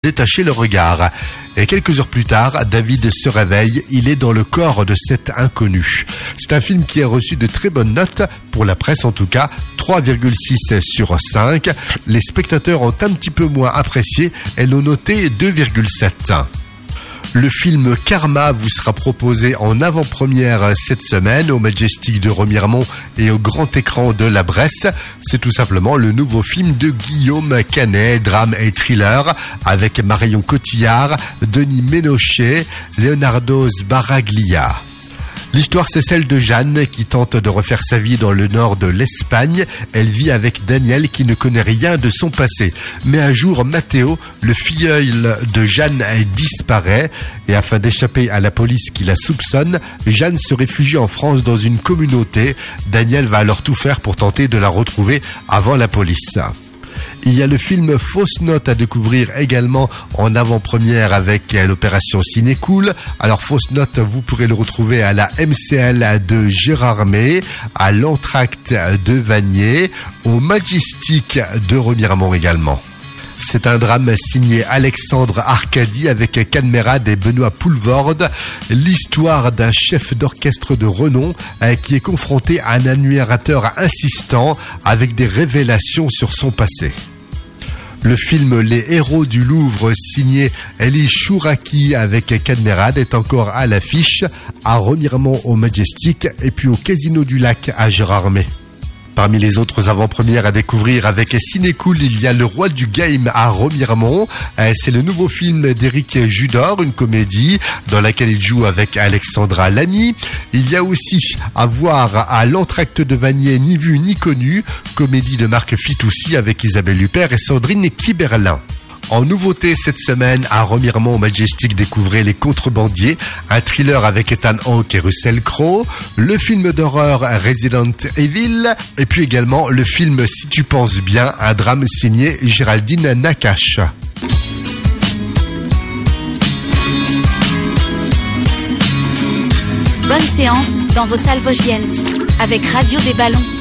détacher le regard. Et quelques heures plus tard, David se réveille, il est dans le corps de cet inconnu. C'est un film qui a reçu de très bonnes notes, pour la presse en tout cas, 3,6 sur 5. Les spectateurs ont un petit peu moins apprécié, elles l'ont noté 2,7. Le film Karma vous sera proposé en avant-première cette semaine au Majestic de Remiremont et au grand écran de la Bresse. C'est tout simplement le nouveau film de Guillaume Canet, drame et thriller, avec Marion Cotillard, Denis Ménochet, Leonardo Sbaraglia. L'histoire, c'est celle de Jeanne qui tente de refaire sa vie dans le nord de l'Espagne. Elle vit avec Daniel qui ne connaît rien de son passé. Mais un jour, Matteo, le filleul de Jeanne, disparaît. Et afin d'échapper à la police qui la soupçonne, Jeanne se réfugie en France dans une communauté. Daniel va alors tout faire pour tenter de la retrouver avant la police. Il y a le film Fausse Note à découvrir également en avant-première avec l'opération Ciné-Cool. Alors Fausse Note, vous pourrez le retrouver à la MCL de Gérardmer, à l'Entracte de Vanier, au Majestic de Remiremont également. C'est un drame signé Alexandre Arcadi avec Cadmerade et Benoît Poulvorde. L'histoire d'un chef d'orchestre de renom qui est confronté à un admirateur insistant avec des révélations sur son passé. Le film Les Héros du Louvre signé Elie Chouraki avec Cadmerade est encore à l'affiche à Remiremont au Majestic et puis au Casino du Lac à Gérardmer. Parmi les autres avant-premières à découvrir avec Ciné-Cool, il y a Le Roi du Game à Remiremont. C'est le nouveau film d'Éric Judor, une comédie dans laquelle il joue avec Alexandra Lamy. Il y a aussi à voir à l'Entracte de Vanier, Ni vu ni connu, comédie de Marc Fitoussi avec Isabelle Huppert et Sandrine Kiberlin. En nouveauté cette semaine, à Remiremont au Majestic, découvrez Les Contrebandiers, un thriller avec Ethan Hawke et Russell Crowe, le film d'horreur Resident Evil, et puis également le film Si tu penses bien, un drame signé Géraldine Nakache. Bonne séance dans vos salles vosgiennes avec Radio des Ballons.